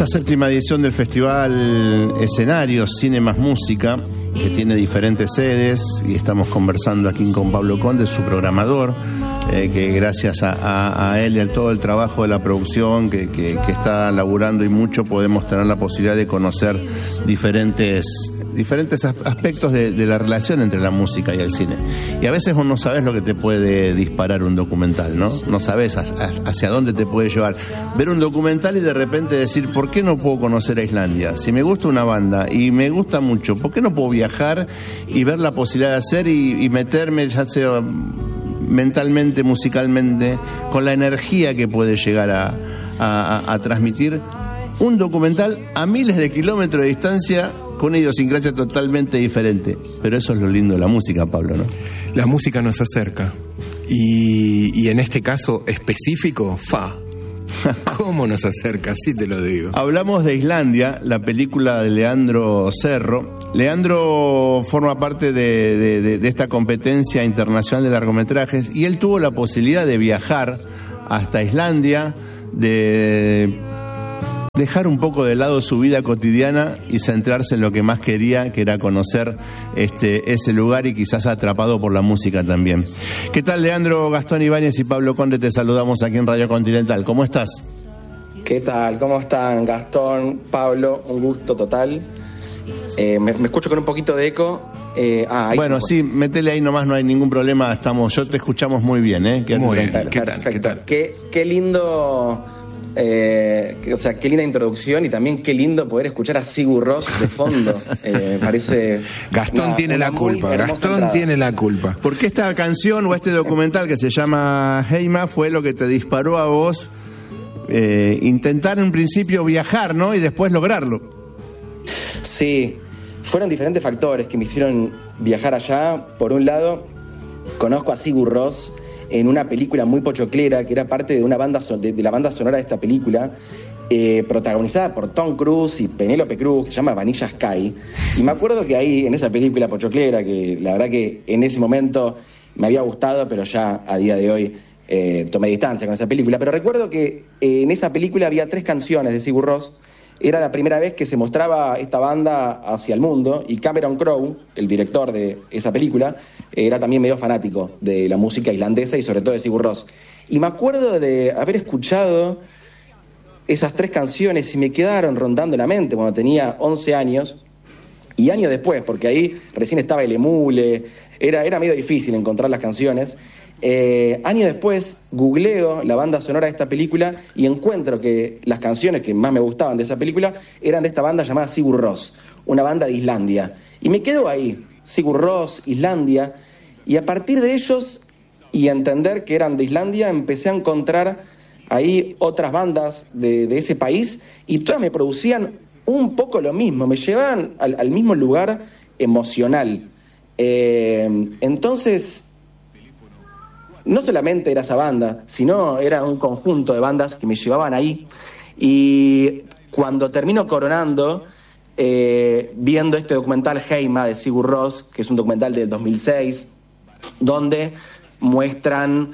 esta séptima edición del Festival Escenarios Cine más Música, que tiene diferentes sedes, y estamos conversando aquí con Pablo Conde, su programador, que gracias a él y a todo el trabajo de la producción que está laburando y mucho, podemos tener la posibilidad de conocer diferentes aspectos de la relación entre la música y el cine. Y a veces vos no sabés lo que te puede disparar un documental, ¿no? No sabés hacia dónde te puede llevar. Ver un documental y de repente decir, ¿por qué no puedo conocer a Islandia? Si me gusta una banda y me gusta mucho, ¿por qué no puedo viajar y ver la posibilidad de hacer y meterme, ya sea mentalmente, musicalmente, con la energía que puede llegar a transmitir un documental a miles de kilómetros de distancia, con una idiosincrasia totalmente diferente? Pero eso es lo lindo de la música, Pablo, ¿no? La música nos acerca. Y en este caso específico, ¿cómo nos acerca? Así te lo digo. Hablamos de Islandia, la película de Leandro Cerro. Leandro forma parte de esta competencia internacional de largometrajes, y él tuvo la posibilidad de viajar hasta Islandia, de dejar un poco de lado su vida cotidiana y centrarse en lo que más quería, que era conocer ese lugar, y quizás atrapado por la música también. ¿Qué tal, Leandro? Gastón Ibáñez y Pablo Conde te saludamos aquí en Radio Continental. ¿Cómo estás? ¿Qué tal? ¿Cómo están, Gastón, Pablo? Un gusto total. Me escucho con un poquito de eco. Bueno, sí, métele ahí nomás, no hay ningún problema. Yo te escuchamos muy bien, ¿eh? Muy bien. Perfecto. Qué lindo... qué linda introducción, y también qué lindo poder escuchar a Sigur Rós de fondo. Parece... Gastón tiene la culpa. Gastón tiene la culpa. Porque esta canción o este documental que se llama Heima fue lo que te disparó a vos intentar en principio viajar, ¿no? Y después lograrlo. Sí, fueron diferentes factores que me hicieron viajar allá. Por un lado, conozco a Sigur Rós en una película muy pochoclera que era parte de una banda de la banda sonora de esta película, protagonizada por Tom Cruise y Penélope Cruz, que se llama Vanilla Sky. Y me acuerdo que ahí, en esa película pochoclera, que la verdad que en ese momento me había gustado, pero ya a día de hoy tomé distancia con esa película. Pero recuerdo que en esa película había 3 canciones de Sigur Rós. Era la primera vez que se mostraba esta banda hacia el mundo, y Cameron Crowe, el director de esa película, era también medio fanático de la música islandesa y sobre todo de Sigur Rós. Y me acuerdo de haber escuchado esas 3 canciones y me quedaron rondando en la mente cuando tenía 11 años, y años después, porque ahí recién estaba el emule, era medio difícil encontrar las canciones. Años después googleo la banda sonora de esta película y encuentro que las canciones que más me gustaban de esa película eran de esta banda llamada Sigur Rós, una banda de Islandia. Y me quedo ahí, Sigur Rós, Islandia, y a partir de ellos y entender que eran de Islandia, empecé a encontrar ahí otras bandas de ese país, y todas me producían un poco lo mismo, me llevaban al mismo lugar emocional. Entonces, no solamente era esa banda, sino era un conjunto de bandas que me llevaban ahí. Y cuando termino coronando, viendo este documental Heima de Sigur Rós, que es un documental del 2006, donde muestran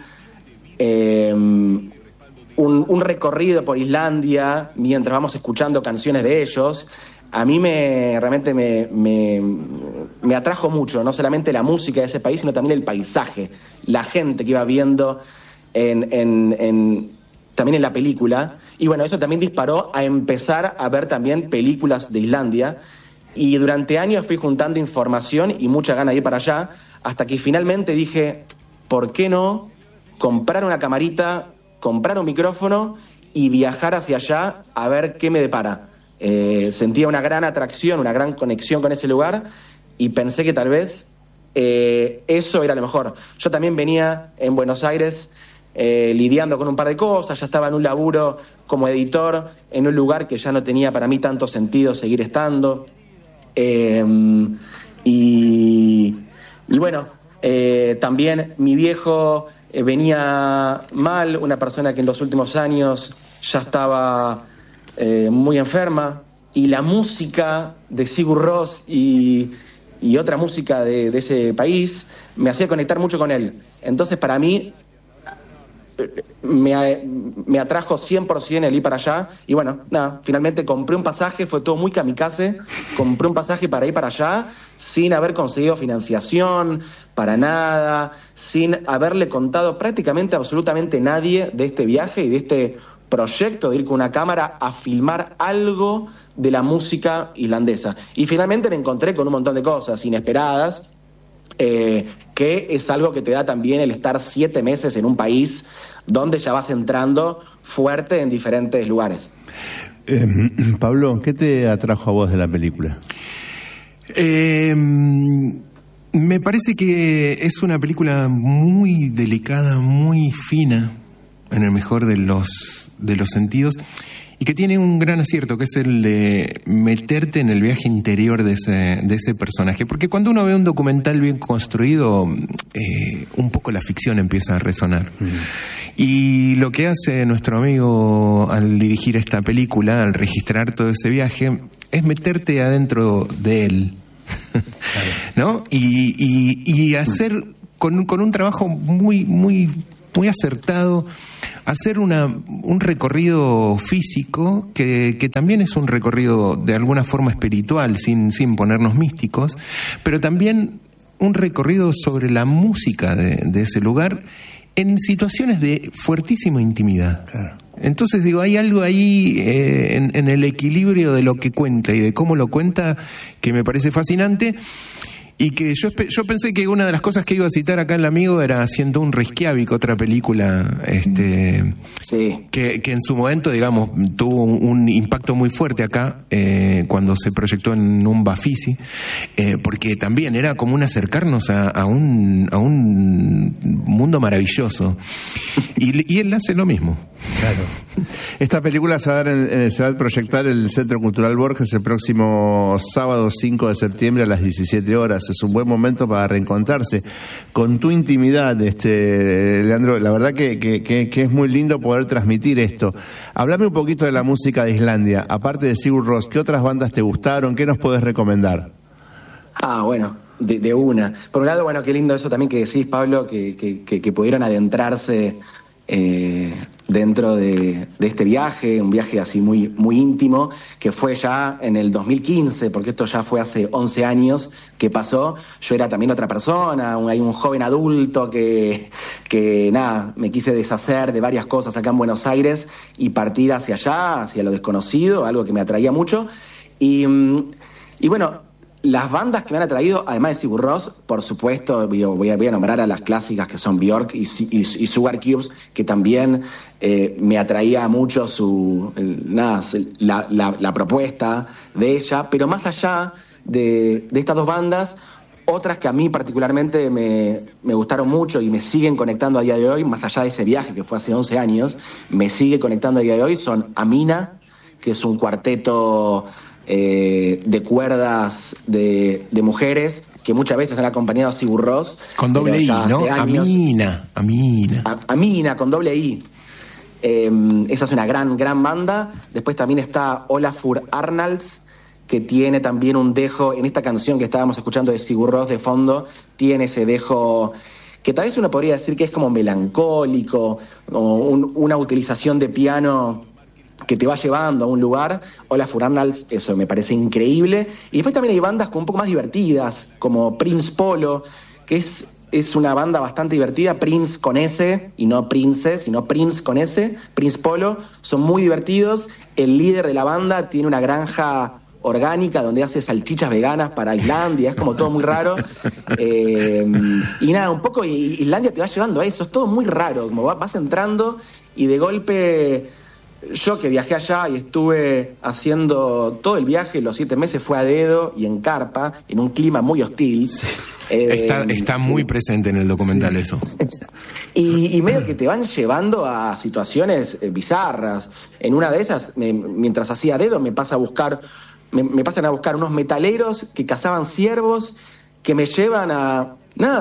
un recorrido por Islandia mientras vamos escuchando canciones de ellos, a mí realmente me atrajo mucho, no solamente la música de ese país, sino también el paisaje, la gente que iba viendo también en la película. Y bueno, eso también disparó a empezar a ver también películas de Islandia, y durante años fui juntando información y mucha gana de ir para allá, hasta que finalmente dije, ¿por qué no comprar una camarita, comprar un micrófono y viajar hacia allá a ver qué me depara? Sentía una gran atracción, una gran conexión con ese lugar, y pensé que tal vez eso era lo mejor. Yo también venía en Buenos Aires lidiando con un par de cosas, ya estaba en un laburo como editor en un lugar que ya no tenía para mí tanto sentido seguir estando, y bueno, también mi viejo venía mal, una persona que en los últimos años ya estaba muy enferma, y la música de Sigur Rós y otra música de ese país me hacía conectar mucho con él. Entonces, para mí, me atrajo 100% el ir para allá. Y bueno, nada, finalmente compré un pasaje, fue todo muy kamikaze. Compré un pasaje para ir para allá sin haber conseguido financiación, para nada, sin haberle contado prácticamente absolutamente nadie de este viaje y de este proyecto de ir con una cámara a filmar algo de la música islandesa. Y finalmente me encontré con un montón de cosas inesperadas, que es algo que te da también el estar 7 meses en un país donde ya vas entrando fuerte en diferentes lugares. Pablo, ¿qué te atrajo a vos de la película? Me parece que es una película muy delicada, muy fina, en el mejor de los sentidos, y que tiene un gran acierto, que es el de meterte en el viaje interior de ese personaje. Porque cuando uno ve un documental bien construido, un poco la ficción empieza a resonar. Y lo que hace nuestro amigo al dirigir esta película, al registrar todo ese viaje, es meterte adentro de él. ¿No? Y hacer con un trabajo muy, muy, muy acertado, hacer un recorrido físico que también es un recorrido de alguna forma espiritual, sin ponernos místicos, pero también un recorrido sobre la música de ese lugar en situaciones de fuertísima intimidad. Claro. Entonces digo, hay algo ahí en el equilibrio de lo que cuenta y de cómo lo cuenta que me parece fascinante. Y que yo pensé que una de las cosas que iba a citar acá el amigo era Siento un Reykjavik, otra película sí, que en su momento, digamos, tuvo un impacto muy fuerte acá cuando se proyectó en un Bafisi, porque también era como un acercarnos a un mundo maravilloso. Y él hace lo mismo. Claro. Esta película se va a proyectar en el Centro Cultural Borges el próximo sábado 5 de septiembre a las 17 horas. Es un buen momento para reencontrarse con tu intimidad, Leandro. La verdad que es muy lindo poder transmitir esto. Háblame un poquito de la música de Islandia. Aparte de Sigur Rós, ¿qué otras bandas te gustaron? ¿Qué nos podés recomendar? Bueno, de una. Por un lado, bueno, qué lindo eso también que decís, Pablo, que pudieron adentrarse dentro de este viaje, un viaje así muy, muy íntimo, que fue ya en el 2015, porque esto ya fue hace 11 años que pasó. Yo era también otra persona, un joven adulto que nada, me quise deshacer de varias cosas acá en Buenos Aires y partir hacia allá, hacia lo desconocido, algo que me atraía mucho. Y bueno, las bandas que me han atraído, además de Sigur Rós, por supuesto, voy a nombrar a las clásicas que son Björk y Sugar Cubes, que también me atraía mucho la propuesta de ella. Pero más allá de estas dos bandas, otras que a mí particularmente me gustaron mucho y me siguen conectando a día de hoy, más allá de ese viaje que fue hace 11 años, me sigue conectando a día de hoy, son Amina, que es un cuarteto de cuerdas de mujeres que muchas veces han acompañado a Sigur Rós. Con doble I, ¿no? Amina, con doble I. Esa es una gran banda. Después también está Olafur Arnalds, que tiene también un dejo, en esta canción que estábamos escuchando de Sigur Rós de fondo, tiene ese dejo que tal vez uno podría decir que es como melancólico, o una utilización de piano que te va llevando a un lugar. Olafur Arnalds, eso me parece increíble. Y después también hay bandas un poco más divertidas, como Prince Polo, que es una banda bastante divertida. Prince con S, y no Prince, sino Prince con S. Prince Polo, son muy divertidos. El líder de la banda tiene una granja orgánica donde hace salchichas veganas para Islandia, es como todo muy raro. Y nada, un poco Islandia te va llevando a eso, es todo muy raro, como vas entrando y de golpe... Yo que viajé allá y estuve haciendo todo el viaje, los 7 meses fue a dedo y en carpa, en un clima muy hostil. Sí. Está muy presente en el documental, sí. Eso. Y medio que te van llevando a situaciones bizarras. En una de esas, mientras hacía dedo, me pasan a buscar unos metaleros que cazaban ciervos que me llevan a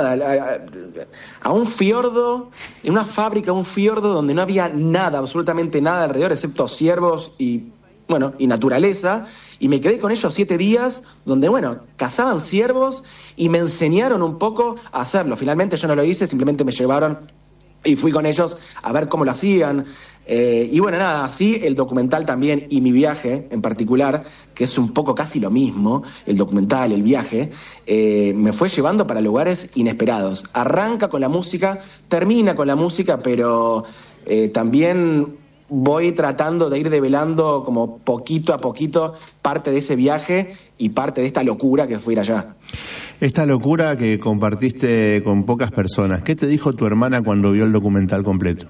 un fiordo, en una fábrica, un fiordo donde no había nada, absolutamente nada alrededor, excepto ciervos y naturaleza, y me quedé con ellos 7 días, donde, cazaban ciervos y me enseñaron un poco a hacerlo. Finalmente yo no lo hice, simplemente me llevaron Y fui con ellos a ver cómo lo hacían. Y bueno, nada, así el documental también, y mi viaje en particular, que es un poco casi lo mismo, el documental, el viaje, me fue llevando para lugares inesperados. Arranca con la música, termina con la música, pero también voy tratando de ir develando como poquito a poquito parte de ese viaje y parte de esta locura que fue ir allá. Esta locura que compartiste con pocas personas, ¿qué te dijo tu hermana cuando vio el documental completo?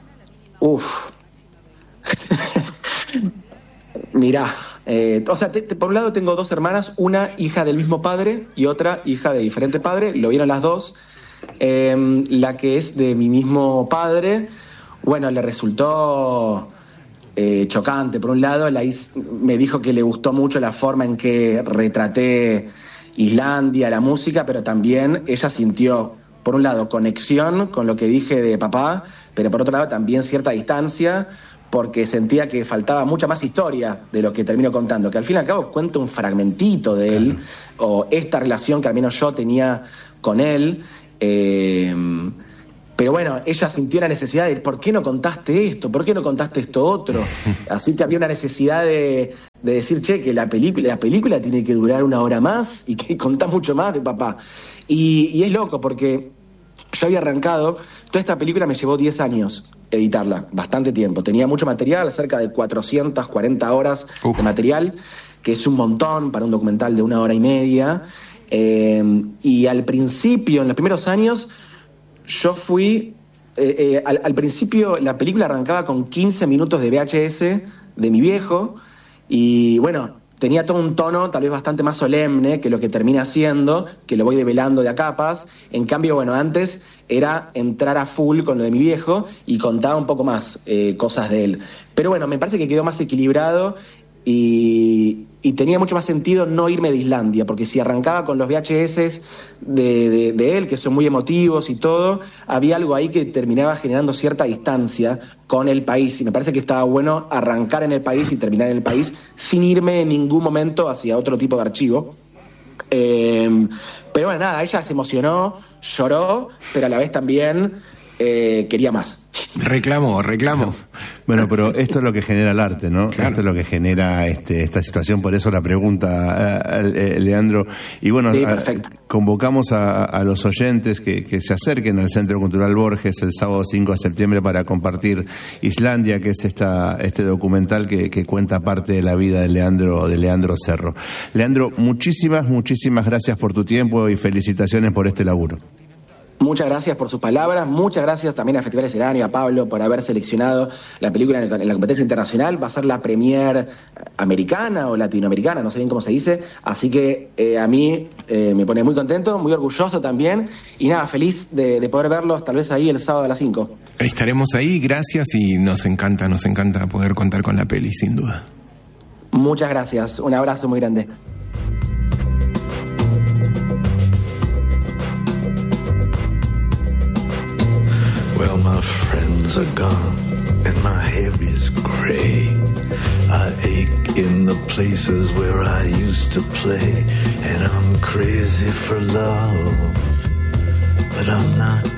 Mirá, o sea, por un lado tengo dos hermanas, una hija del mismo padre y otra hija de diferente padre, lo vieron las dos. La que es de mi mismo padre, bueno, le resultó chocante. Por un lado, me dijo que le gustó mucho la forma en que retraté Islandia, la música, pero también ella sintió, por un lado, conexión con lo que dije de papá, pero por otro lado también cierta distancia, porque sentía que faltaba mucha más historia de lo que termino contando, que al fin y al cabo cuento un fragmentito de él, o esta relación que al menos yo tenía con él. Pero bueno, ella sintió la necesidad de ¿por qué no contaste esto? ¿Por qué no contaste esto otro? Así que había una necesidad de decir, che, que la película tiene que durar 1 hora más y que contá mucho más de papá. Y es loco porque yo había arrancado, toda esta película me llevó 10 años editarla, bastante tiempo. Tenía mucho material, cerca de 440 horas de material, que es un montón para un documental de 1 hora y media. Y al principio, en los primeros años, yo fui... al principio la película arrancaba con 15 minutos de VHS de mi viejo, y bueno, tenía todo un tono tal vez bastante más solemne que lo que termina siendo, que lo voy develando de a capas. En cambio, bueno, antes era entrar a full con lo de mi viejo y contaba un poco más cosas de él. Pero bueno, me parece que quedó más equilibrado y tenía mucho más sentido no irme de Islandia, porque si arrancaba con los VHS de él, que son muy emotivos y todo, había algo ahí que terminaba generando cierta distancia con el país, y me parece que estaba bueno arrancar en el país y terminar en el país sin irme en ningún momento hacia otro tipo de archivo. Pero bueno, nada, ella se emocionó, lloró, pero a la vez también quería más. Reclamo. Bueno, pero esto es lo que genera el arte, ¿no? Claro. Esto es lo que genera esta situación, por eso la pregunta, Leandro. Y bueno, sí, convocamos a los oyentes que se acerquen al Centro Cultural Borges el sábado 5 de septiembre para compartir Islandia, que es este documental que cuenta parte de la vida de Leandro Cerro. Leandro, muchísimas gracias por tu tiempo y felicitaciones por este laburo. Muchas gracias por sus palabras, muchas gracias también a Festival Escenario y a Pablo por haber seleccionado la película en la competencia internacional. Va a ser la premier americana o latinoamericana, no sé bien cómo se dice, así que a mí me pone muy contento, muy orgulloso también, y nada, feliz de poder verlos tal vez ahí el sábado a las 5. Estaremos ahí, gracias, y nos encanta poder contar con la peli, sin duda. Muchas gracias, un abrazo muy grande. Well, my friends are gone and my hair is gray. I ache in the places where I used to play, and I'm crazy for love, but I'm not